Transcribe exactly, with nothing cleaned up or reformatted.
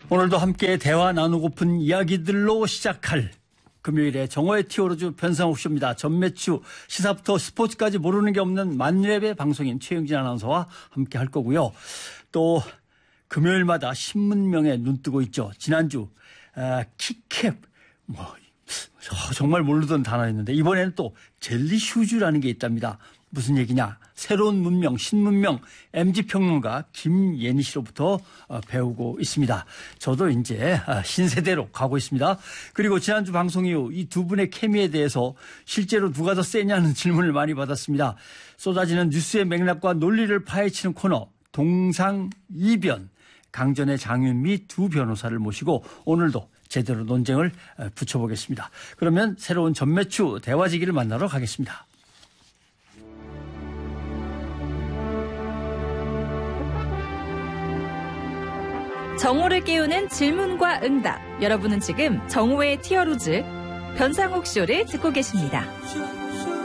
오늘도 함께 대화 나누고픈 이야기들로 시작할 금요일에 정오의 티오로즈 변상욱 쇼입니다. 전매추 시사부터 스포츠까지 모르는 게 없는 만렙의 방송인 최영진 아나운서와 함께 할 거고요. 또 금요일마다 신문명에 눈 뜨고 있죠. 지난주 아, 키캡 뭐 정말 모르던 단어였는데 이번에는 또 젤리슈즈라는 게 있답니다. 무슨 얘기냐? 새로운 문명, 신문명 엠지평론가 김예니 씨로부터 배우고 있습니다. 저도 이제 신세대로 가고 있습니다. 그리고 지난주 방송 이후 이 두 분의 케미에 대해서 실제로 누가 더 세냐는 질문을 많이 받았습니다. 쏟아지는 뉴스의 맥락과 논리를 파헤치는 코너 동상이변, 강전의 장윤미 두 변호사를 모시고 오늘도 제대로 논쟁을 붙여보겠습니다. 그러면 새로운 전매추 대화지기를 만나러 가겠습니다. 정오를 깨우는 질문과 응답. 여러분은 지금 정오의 티어로즈 변상욱 쇼를 듣고 계십니다.